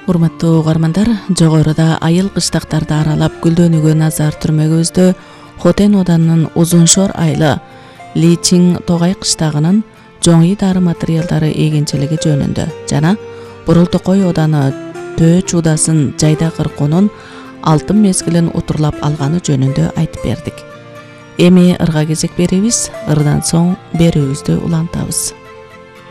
Урматтуу угармандар, жогоруда айыл кыштактарды аралап гүлдөнүүгө назар түрмөгүбүздө Хотен оданынын Узуншор айылы Личин Тогай кыштагынын жоңи дары материалдары эгенчилиги жөнүндө жана Бурултукой оданы Төө Чуудасын жайда кыркуунун алтын мезгилин утурлап алганы жөнүндө айтып бердик. Эми ырга кезек беребиз, ырдан соң берүүбүздү улантабыз.